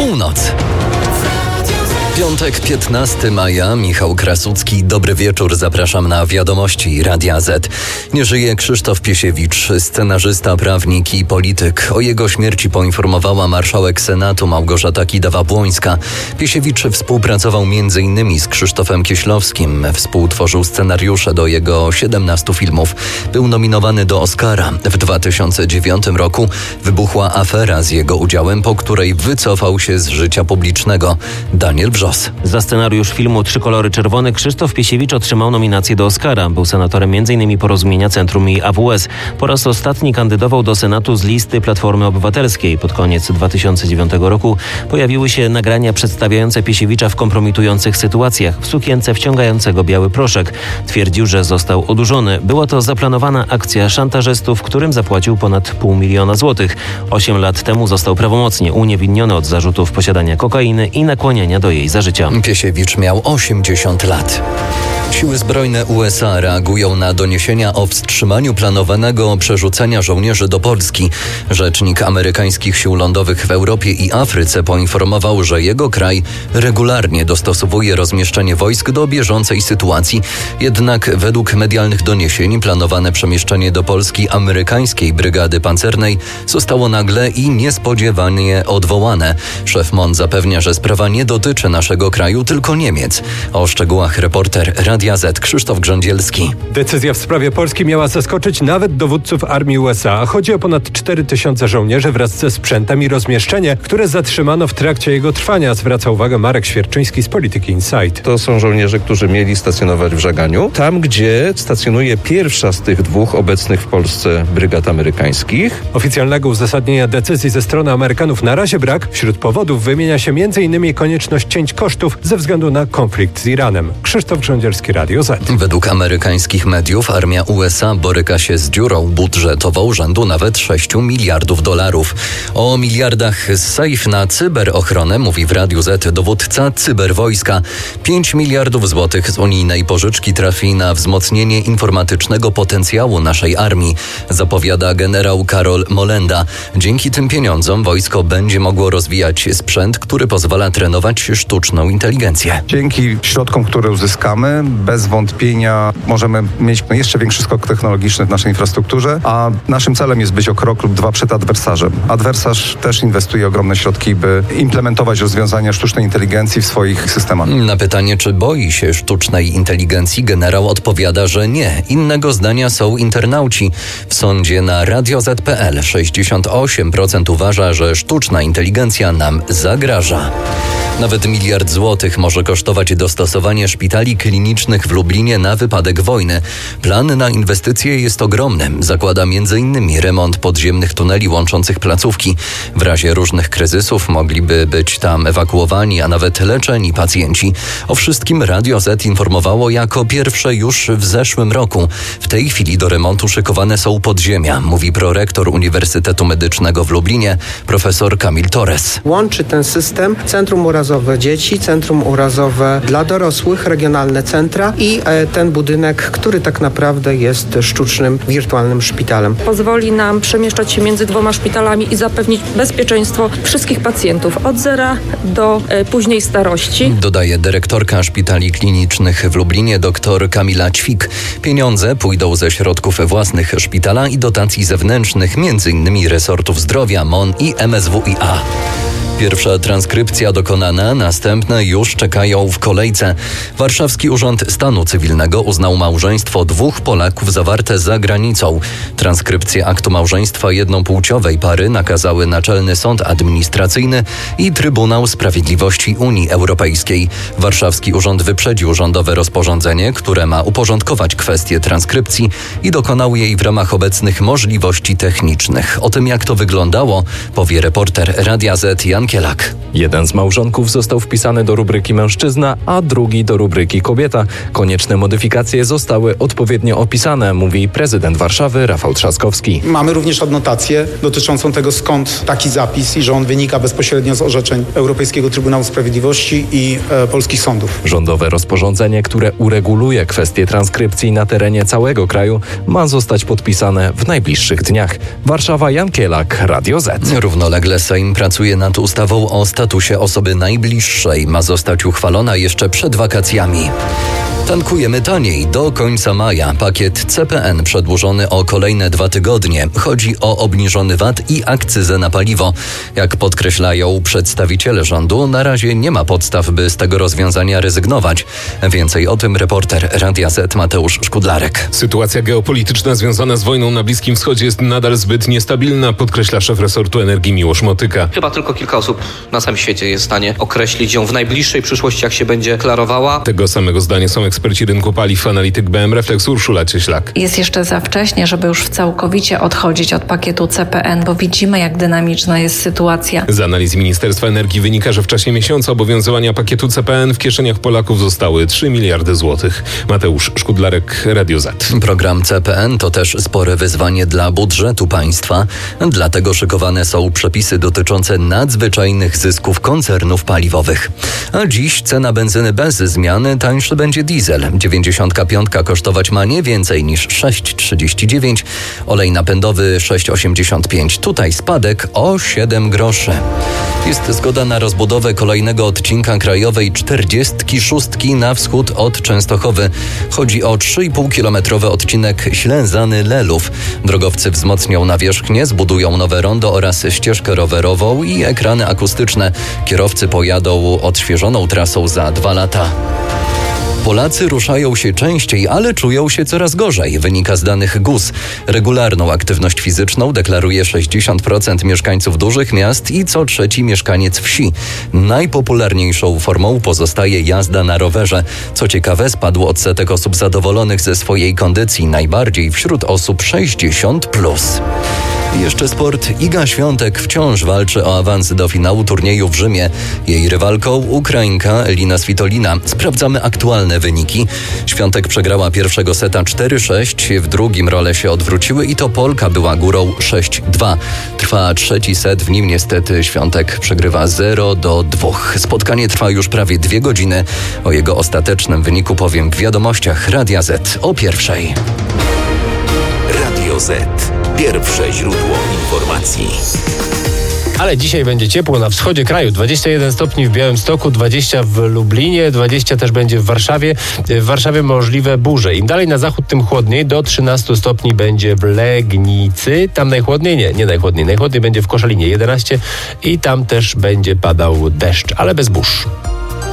Północ. Piątek, 15 maja, Michał Krasucki. Dobry wieczór, zapraszam na wiadomości Radia Z. Nie żyje Krzysztof Piesiewicz, scenarzysta, prawnik i polityk. O jego śmierci poinformowała marszałek Senatu Małgorzata Kidawa-Błońska. Piesiewicz współpracował m.in. z Krzysztofem Kieślowskim. Współtworzył scenariusze do jego 17 filmów. Był nominowany do Oscara. W 2009 roku wybuchła afera z jego udziałem, po której wycofał się z życia publicznego. Daniel Wrzos. Za scenariusz filmu Trzy kolory czerwone Krzysztof Piesiewicz otrzymał nominację do Oscara. Był senatorem m.in. Porozumienia Centrum i AWS. Po raz ostatni kandydował do Senatu z listy Platformy Obywatelskiej. Pod koniec 2009 roku pojawiły się nagrania przedstawiające Piesiewicza w kompromitujących sytuacjach, w sukience wciągającego biały proszek. Twierdził, że został odurzony. Była to zaplanowana akcja szantażystów, którym zapłacił ponad $500 000. 8 lat temu został prawomocnie uniewinniony od zarzutów posiadania kokainy i nakłaniania do jej zażycia. Piesiewicz miał 80 lat. Siły zbrojne USA reagują na doniesienia o wstrzymaniu planowanego przerzucenia żołnierzy do Polski. Rzecznik amerykańskich sił lądowych w Europie i Afryce poinformował, że jego kraj regularnie dostosowuje rozmieszczenie wojsk do bieżącej sytuacji. Jednak według medialnych doniesień planowane przemieszczenie do Polski amerykańskiej brygady pancernej zostało nagle i niespodziewanie odwołane. Szef MON zapewnia, że sprawa nie dotyczy naszego kraju, tylko Niemiec. O szczegółach reporter Radia Z Krzysztof Grządzielski. Decyzja w sprawie Polski miała zaskoczyć nawet dowódców armii USA. Chodzi o ponad 4000 żołnierzy wraz ze sprzętem i rozmieszczenie, które zatrzymano w trakcie jego trwania, zwraca uwagę Marek Świerczyński z Polityki Insight. To są żołnierze, którzy mieli stacjonować w Żaganiu, tam gdzie stacjonuje pierwsza z tych dwóch obecnych w Polsce brygad amerykańskich. Oficjalnego uzasadnienia decyzji ze strony Amerykanów na razie brak. Wśród powodów wymienia się m.in. konieczność cięć kosztów ze względu na konflikt z Iranem. Krzysztof Grządzielski, Radio Z. Według amerykańskich mediów armia USA boryka się z dziurą budżetową rzędu nawet $6 miliardów. O miliardach z safe na cyberochronę mówi w Radiu Z dowódca cyberwojska. 5 miliardów złotych z unijnej pożyczki trafi na wzmocnienie informatycznego potencjału naszej armii, zapowiada generał Karol Molenda. Dzięki tym pieniądzom wojsko będzie mogło rozwijać sprzęt, który pozwala trenować sztuczną inteligencję. Dzięki środkom, które uzyskamy, bez wątpienia możemy mieć jeszcze większy skok technologiczny w naszej infrastrukturze, a naszym celem jest być o krok lub dwa przed adwersarzem. Adwersarz też inwestuje ogromne środki, by implementować rozwiązania sztucznej inteligencji w swoich systemach. Na pytanie, czy boi się sztucznej inteligencji, generał odpowiada, że nie. Innego zdania są internauci. W sądzie na radioz.pl 68% uważa, że sztuczna inteligencja nam zagraża. Nawet $1 miliard może kosztować dostosowanie szpitali klinicznych w Lublinie na wypadek wojny. Plan na inwestycje jest ogromny. Zakłada m.in. remont podziemnych tuneli łączących placówki. W razie różnych kryzysów mogliby być tam ewakuowani, a nawet leczeni pacjenci. O wszystkim Radio Z informowało jako pierwsze już w zeszłym roku. W tej chwili do remontu szykowane są podziemia, mówi prorektor Uniwersytetu Medycznego w Lublinie, profesor Kamil Torres. Łączy ten system Centrum Urazowe Dzieci, Centrum Urazowe dla dorosłych, regionalne centra i ten budynek, który tak naprawdę jest sztucznym, wirtualnym szpitalem. Pozwoli nam przemieszczać się między dwoma szpitalami i zapewnić bezpieczeństwo wszystkich pacjentów od zera do późnej starości. Dodaje dyrektorka szpitali klinicznych w Lublinie dr Kamila Ćwik. Pieniądze pójdą ze środków własnych szpitala i dotacji zewnętrznych, m.in. resortów zdrowia, MON i MSWiA. Pierwsza transkrypcja dokonana, następne już czekają w kolejce. Warszawski Urząd Stanu Cywilnego uznał małżeństwo dwóch Polaków zawarte za granicą. Transkrypcję aktu małżeństwa jednopłciowej pary nakazały Naczelny Sąd Administracyjny i Trybunał Sprawiedliwości Unii Europejskiej. Warszawski Urząd wyprzedził rządowe rozporządzenie, które ma uporządkować kwestię transkrypcji i dokonał jej w ramach obecnych możliwości technicznych. O tym, jak to wyglądało, powie reporter Radia Z Jan Kielak. Jeden z małżonków został wpisany do rubryki mężczyzna, a drugi do rubryki kobieta. Konieczne modyfikacje zostały odpowiednio opisane, mówi prezydent Warszawy Rafał Trzaskowski. Mamy również adnotację dotyczącą tego, skąd taki zapis i że on wynika bezpośrednio z orzeczeń Europejskiego Trybunału Sprawiedliwości i polskich sądów. Rządowe rozporządzenie, które ureguluje kwestię transkrypcji na terenie całego kraju, ma zostać podpisane w najbliższych dniach. Warszawa, Jan Kielak, Radio Z. Równolegle Sejm pracuje nad ustawą ustawą o statusie osoby najbliższej ma zostać uchwalona jeszcze przed wakacjami. Tankujemy taniej. Do końca maja pakiet CPN przedłużony o kolejne 2 tygodnie. Chodzi o obniżony VAT i akcyzę na paliwo. Jak podkreślają przedstawiciele rządu, na razie nie ma podstaw, by z tego rozwiązania rezygnować. Więcej o tym reporter Radia Z Mateusz Szkudlarek. Sytuacja geopolityczna związana z wojną na Bliskim Wschodzie jest nadal zbyt niestabilna, podkreśla szef resortu energii Miłosz Motyka. Chyba tylko kilka osób na całym świecie jest w stanie określić ją w najbliższej przyszłości, jak się będzie klarowała. Tego samego zdania są eksperci rynku paliw, analityk BM Reflex Urszula Cieślak. Jest jeszcze za wcześnie, żeby już całkowicie odchodzić od pakietu CPN, bo widzimy, jak dynamiczna jest sytuacja. Z analiz Ministerstwa Energii wynika, że w czasie miesiąca obowiązywania pakietu CPN w kieszeniach Polaków zostały 3 miliardy złotych. Mateusz Szkudlarek, Radio Z. Program CPN to też spore wyzwanie dla budżetu państwa. Dlatego szykowane są przepisy dotyczące nadzwyczajnych zysków koncernów paliwowych. A dziś cena benzyny bez zmiany, tańszy będzie diesel. 95 kosztować ma nie więcej niż 6,39, olej napędowy 6,85. Tutaj spadek o 7 groszy. Jest zgoda na rozbudowę kolejnego odcinka krajowej 46 na wschód od Częstochowy. Chodzi o 3,5-kilometrowy odcinek Ślęzany-Lelów. Drogowcy wzmocnią nawierzchnię, zbudują nowe rondo oraz ścieżkę rowerową i ekrany akustyczne. Kierowcy pojadą odświeżoną trasą za 2 lata. Polacy ruszają się częściej, ale czują się coraz gorzej, wynika z danych GUS. Regularną aktywność fizyczną deklaruje 60% mieszkańców dużych miast i co trzeci mieszkaniec wsi. Najpopularniejszą formą pozostaje jazda na rowerze. Co ciekawe, spadł odsetek osób zadowolonych ze swojej kondycji, najbardziej wśród osób 60+. Jeszcze sport. Iga Świątek wciąż walczy o awans do finału turnieju w Rzymie. Jej rywalką Ukrainka Elina Svitolina. Sprawdzamy aktualne wyniki. Świątek przegrała pierwszego seta 4-6, w drugim role się odwróciły i to Polka była górą 6-2. Trwa trzeci set, w nim niestety Świątek przegrywa 0-2. Spotkanie trwa już prawie 2 godziny. O jego ostatecznym wyniku powiem w wiadomościach Radia Z o 1:00. Radio Z. Pierwsze źródło informacji. Ale dzisiaj będzie ciepło na wschodzie kraju. 21 stopni w Białymstoku, 20 w Lublinie, 20 też będzie w Warszawie. W Warszawie możliwe burze. Im dalej na zachód, tym chłodniej. Do 13 stopni będzie w Legnicy. Tam najchłodniej? Nie najchłodniej. Najchłodniej będzie w Koszalinie 11 i tam też będzie padał deszcz, ale bez burz.